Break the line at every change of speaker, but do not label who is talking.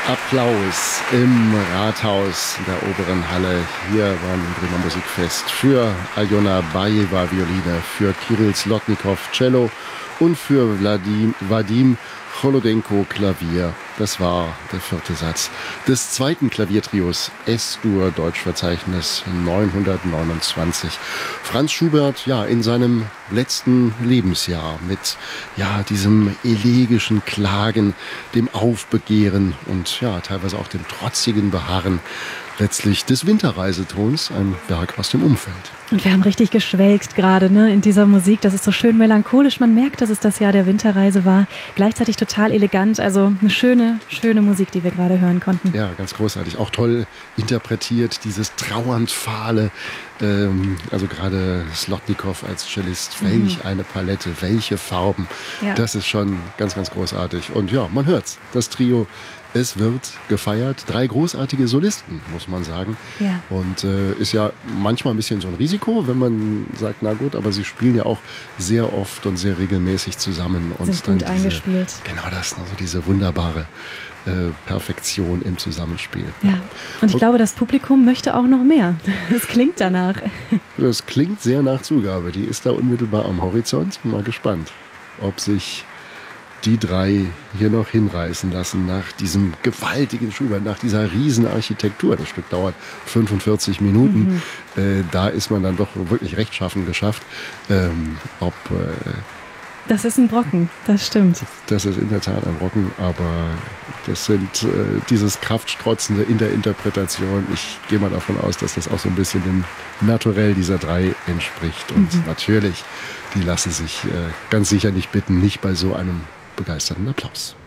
Applaus im Rathaus in der oberen Halle. Hier beim Bremer Musikfest für Aljona Bajeva Violine, für Kirill Slotnikow Cello und für Vadim Cholodenko Klavier. Das war der 4. Satz des 2. Klaviertrios S-Dur Deutschverzeichnis 929. Franz Schubert, ja, in seinem letzten Lebensjahr mit, ja, diesem elegischen Klagen, dem Aufbegehren und, ja, teilweise auch dem trotzigen Beharren letztlich des Winterreisetons, ein Werk aus dem Umfeld.
Und wir haben richtig geschwelgt gerade, ne, in dieser Musik. Das ist so schön melancholisch. Man merkt, dass es das Jahr der Winterreise war. Gleichzeitig total elegant. Also eine schöne Musik, die wir gerade hören konnten.
Ja, ganz großartig. Auch toll interpretiert, dieses trauernd-fahle. Also gerade Slotnikow als Cellist. Welch eine Palette, welche Farben. Ja. Das ist schon ganz, ganz großartig. Und ja, man hört's. Das Trio, es wird gefeiert. 3 großartige Solisten, muss man sagen. Ja. Und ist ja manchmal ein bisschen so ein Risiko, wenn man sagt, na gut, aber sie spielen ja auch sehr oft und sehr regelmäßig zusammen. Und
sind gut eingespielt.
Genau das, also diese wunderbare Perfektion im Zusammenspiel.
Ja. Und ich glaube, das Publikum möchte auch noch mehr. Das klingt danach.
Das klingt sehr nach Zugabe. Die ist da unmittelbar am Horizont. Bin mal gespannt, ob sich die 3 hier noch hinreißen lassen nach diesem gewaltigen Schubert, nach dieser Riesenarchitektur. Das Stück dauert 45 Minuten. Da ist man dann doch wirklich rechtschaffen geschafft.
Das ist ein Brocken, das stimmt.
Das ist in der Tat ein Brocken, aber das sind dieses Kraftstrotzende in der Interpretation. Ich gehe mal davon aus, dass das auch so ein bisschen dem Naturell dieser 3 entspricht. Und natürlich, die lassen sich ganz sicher nicht bitten, nicht bei so einem begeisterten Applaus.